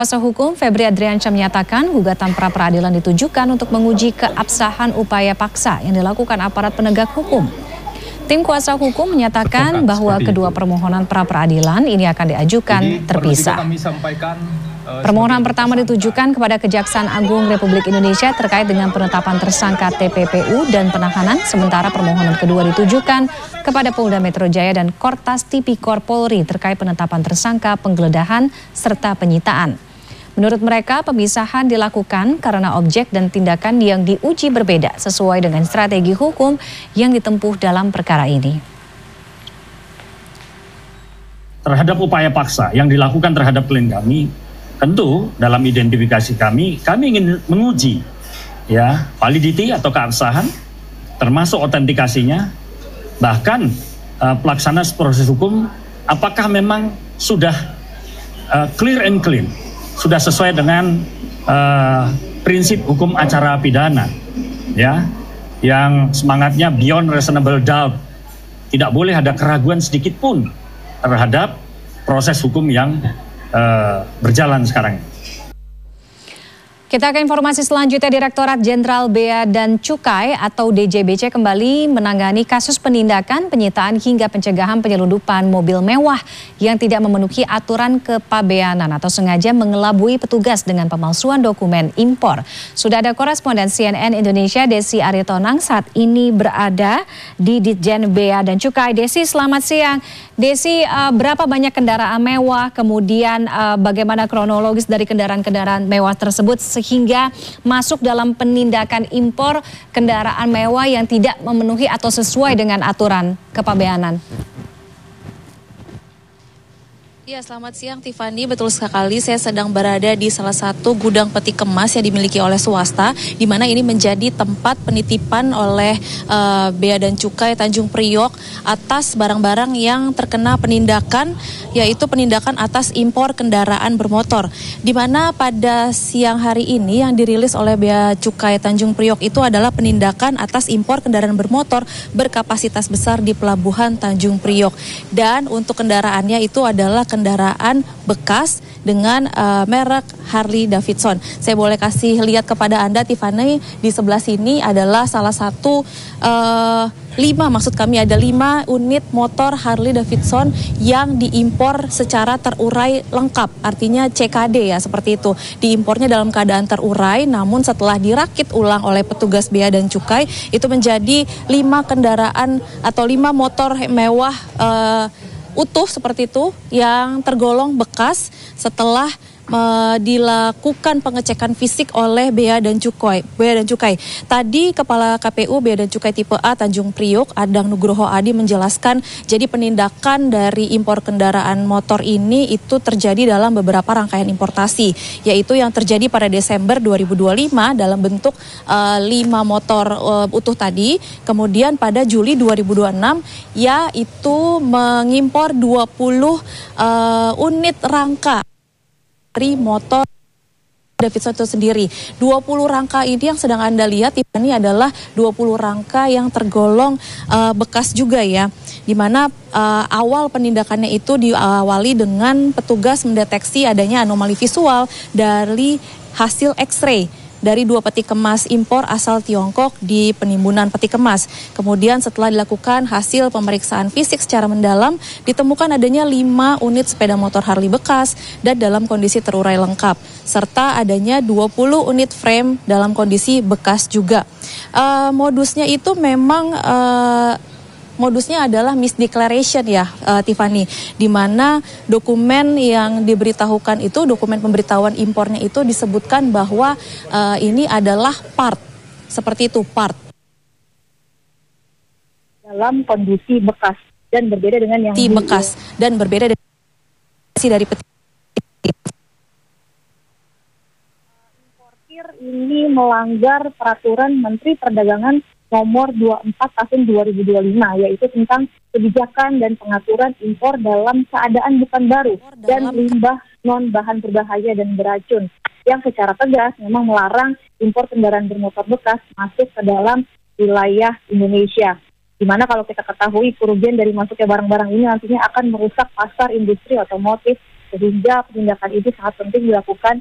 Kuasa hukum Febri Adriansyah menyatakan gugatan pra-peradilan ditujukan untuk menguji keabsahan upaya paksa yang dilakukan aparat penegak hukum. Tim kuasa hukum menyatakan bahwa kedua permohonan pra-peradilan ini akan diajukan terpisah. Permohonan pertama ditujukan kepada Kejaksaan Agung Republik Indonesia terkait dengan penetapan tersangka TPPU dan penahanan, sementara permohonan kedua ditujukan kepada Polda Metro Jaya dan Kortas Tipikor Polri terkait penetapan tersangka, penggeledahan, serta penyitaan. Menurut mereka, pemisahan dilakukan karena objek dan tindakan yang diuji berbeda sesuai dengan strategi hukum yang ditempuh dalam perkara ini. Terhadap upaya paksa yang dilakukan terhadap klien kami, tentu dalam identifikasi kami ingin menguji validity atau keabsahan, termasuk autentikasinya, bahkan pelaksanaan proses hukum apakah memang sudah clear and clean, sudah sesuai dengan prinsip hukum acara pidana, yang semangatnya beyond reasonable doubt, tidak boleh ada keraguan sedikit pun terhadap proses hukum yang berjalan sekarang. Kita ke informasi selanjutnya. Direktorat Jenderal Bea dan Cukai atau DJBC kembali menangani kasus penindakan, penyitaan hingga pencegahan penyelundupan mobil mewah yang tidak memenuhi aturan kepabeanan atau sengaja mengelabui petugas dengan pemalsuan dokumen impor. Sudah ada koresponden CNN Indonesia Desi Aritonang saat ini berada di Ditjen Bea dan Cukai. Desi, selamat siang. Desi, berapa banyak kendaraan mewah, kemudian bagaimana kronologis dari kendaraan-kendaraan mewah tersebut sehingga masuk dalam penindakan impor kendaraan mewah yang tidak memenuhi atau sesuai dengan aturan kepabeanan? Ya, selamat siang Tiffany. Betul sekali, saya sedang berada di salah satu gudang peti kemas yang dimiliki oleh swasta, di mana ini menjadi tempat penitipan oleh Bea dan Cukai Tanjung Priok atas barang-barang yang terkena penindakan, yaitu penindakan atas impor kendaraan bermotor. Di mana pada siang hari ini yang dirilis oleh Bea Cukai Tanjung Priok itu adalah penindakan atas impor kendaraan bermotor berkapasitas besar di Pelabuhan Tanjung Priok. Dan untuk kendaraannya itu adalah kendaraan bekas dengan merek Harley Davidson. Saya boleh kasih lihat kepada Anda, Tiffany, di sebelah sini adalah salah satu 5 unit motor Harley Davidson yang diimpor secara terurai lengkap, artinya CKD ya, seperti itu. Diimpornya dalam keadaan terurai, namun setelah dirakit ulang oleh petugas Bea dan Cukai, itu menjadi 5 kendaraan atau 5 motor mewah utuh seperti itu yang tergolong bekas setelah dilakukan pengecekan fisik oleh Bea dan Cukai. Tadi Kepala KPU Bea dan Cukai tipe A Tanjung Priok, Adang Nugroho Adi, menjelaskan jadi penindakan dari impor kendaraan motor ini itu terjadi dalam beberapa rangkaian importasi, yaitu yang terjadi pada Desember 2025 dalam bentuk 5 motor utuh tadi, kemudian pada Juli 2026 yaitu mengimpor 20 unit rangka dari motor Davidson itu sendiri. 20 rangka ini yang sedang Anda lihat ini adalah 20 rangka yang tergolong bekas juga ya. Di mana awal penindakannya itu diawali dengan petugas mendeteksi adanya anomali visual dari hasil X-ray dari 2 peti kemas impor asal Tiongkok di penimbunan peti kemas. Kemudian setelah dilakukan hasil pemeriksaan fisik secara mendalam, ditemukan adanya 5 unit sepeda motor Harley bekas dan dalam kondisi terurai lengkap, serta adanya 20 unit frame dalam kondisi bekas juga. Modusnya itu memang modusnya adalah misdeclaration ya, Tiffany, di mana dokumen yang diberitahukan itu, dokumen pemberitahuan impornya itu disebutkan bahwa ini adalah part, seperti itu, part. Dalam kondisi bekas dan berbeda dengan yang bekas dan berbeda dari peti. Importir ini melanggar peraturan Menteri Perdagangan nomor 24 tahun 2025, yaitu tentang kebijakan dan pengaturan impor dalam keadaan bukan baru dan limbah non bahan berbahaya dan beracun, yang secara tegas memang melarang impor kendaraan bermotor bekas masuk ke dalam wilayah Indonesia. Di mana kalau kita ketahui kerugian dari masuknya barang-barang ini nantinya akan merusak pasar industri otomotif sehingga penindakan ini sangat penting dilakukan